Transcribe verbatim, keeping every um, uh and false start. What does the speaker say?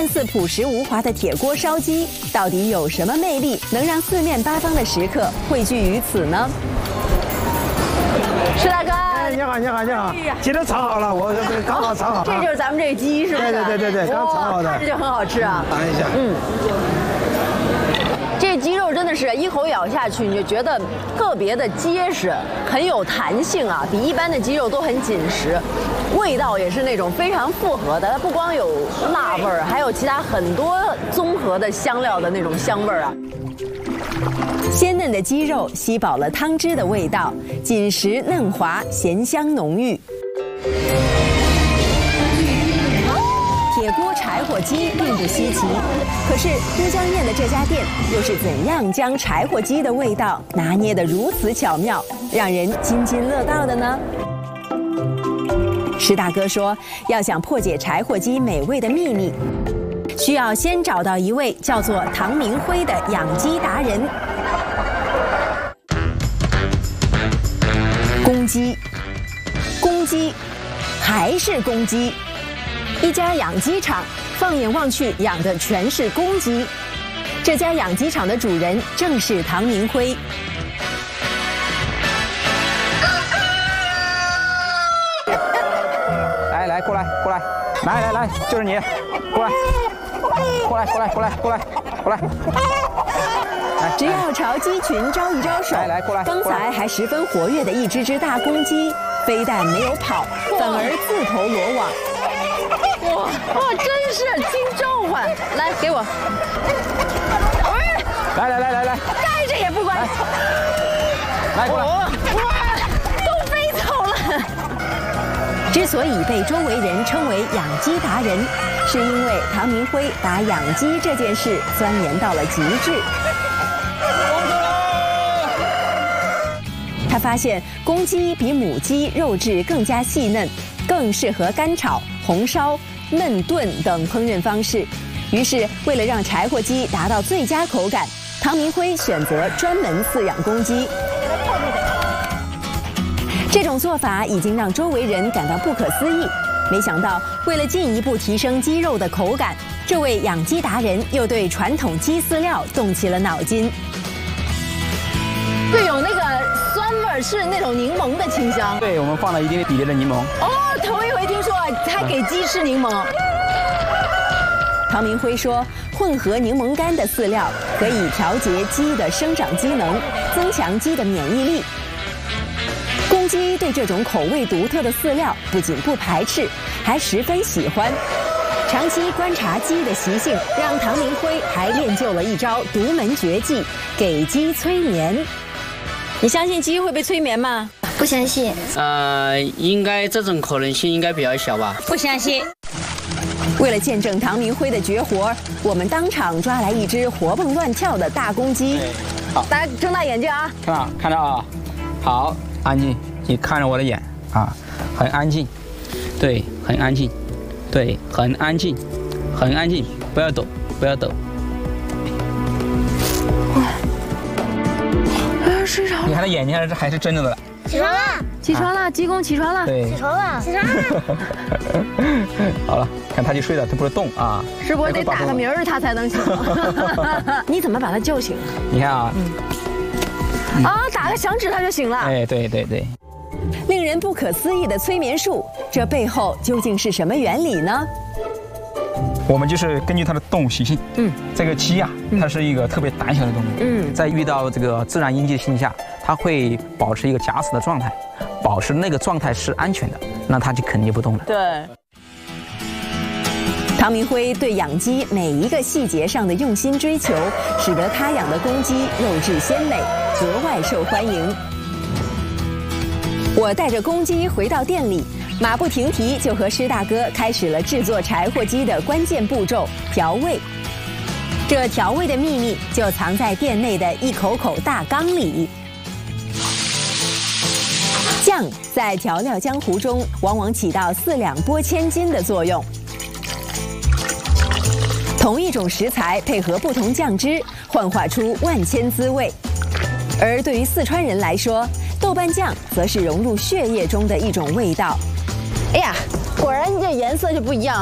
看似朴实无华的铁锅烧鸡，到底有什么魅力，能让四面八方的食客汇聚于此呢？石大哥， 哎，你好，你好，你好，鸡都炒好了，我刚好炒好。 这就是咱们这鸡是不是？ 对对对对对，刚炒好的， 看着就很好吃啊。 尝一下，嗯。 这鸡肉真的是一口咬下去，你就觉得特别的结实，很有弹性啊，比一般的鸡肉都很紧实，味道也是那种非常复合的。它不光有辣味儿，还有其他很多综合的香料的那种香味儿啊。鲜嫩的鸡肉吸饱了汤汁的味道，紧实嫩滑，咸香浓郁。 铁锅柴火鸡并不稀奇，可是都江堰的这家店又是怎样将柴火鸡的味道拿捏得如此巧妙，让人津津乐道的呢？石大哥说，要想破解柴火鸡美味的秘密，需要先找到一位叫做唐明辉的养鸡达人。公鸡，公鸡，还是公鸡。 一家养鸡场，放眼望去，养的全是公鸡。这家养鸡场的主人正是唐明辉。 来来，过来过来，来来来，就是你，过来，过来过来过来过来过来。 只要朝鸡群招一招手， 来来过来。 刚才还十分活跃的一只只大公鸡，非但没有跑，反而自投罗网。 哇哇，真是听召唤！来，给我。 来来来来来， 带着也不管。 来过来。 哇，都飞走了。之所以被周围人称为养鸡达人，是因为唐明辉把养鸡这件事钻研到了极致。他发现公鸡比母鸡肉质更加细嫩，更适合干炒、红烧。 焖炖等烹饪方式，于是为了让柴火鸡达到最佳口感，唐明辉选择专门饲养公鸡。这种做法已经让周围人感到不可思议。没想到，为了进一步提升鸡肉的口感，这位养鸡达人又对传统鸡饲料动起了脑筋。对，有那个酸味儿，是那种柠檬的清香。 对，我们放了一定比例的柠檬。 哦，头一回听说还给鸡吃柠檬。唐明辉说，混合柠檬干的饲料可以调节鸡的生长机能，增强鸡的免疫力。公鸡对这种口味独特的饲料不仅不排斥，还十分喜欢。长期观察鸡的习性，让唐明辉还练就了一招独门绝技——给鸡催眠。你相信鸡会被催眠吗？ 不相信。 呃，应该这种可能性应该比较小吧。 不相信。 为了见证唐明辉的绝活，我们当场抓来一只活蹦乱跳的大公鸡。 好， 大家睁大眼睛啊！ 看到看到啊，好，安静，你看着我的眼啊，很安静，对，很安静，对，很安静，很安静，不要抖，不要抖。 睡着了。 你看他眼睛还是还是睁着的。 起床了， 起床了，鸡公起床了。 对， 起床了，起床了。 好了，看他就睡了，他不是动啊。 是不是得打个鸣儿他才能醒？你怎么把他叫醒了？ 你看啊， 嗯、啊，打个响指他就醒了。 哎，对对对。 令人不可思议的催眠术，这背后究竟是什么原理呢？ 我们就是根据它的动物习性，嗯，这个鸡啊，它是一个特别胆小的动物，嗯，在遇到这个自然应激性下，它会保持一个假死的状态，保持那个状态是安全的，那它就肯定不动了。 对。唐明辉对养鸡每一个细节上的用心追求，使得他养的公鸡肉质鲜美，格外受欢迎。我带着公鸡回到店里。马不停蹄就和施大哥开始了制作柴火鸡的关键步骤——调味。这调味的秘密就藏在店内的一口口大缸里。酱在调料江湖中往往起到四两拨千斤的作用。同一种食材配合不同酱汁，幻化出万千滋味。而对于四川人来说，豆瓣酱则是融入血液中的一种味道。哎呀，果然这颜色就不一样。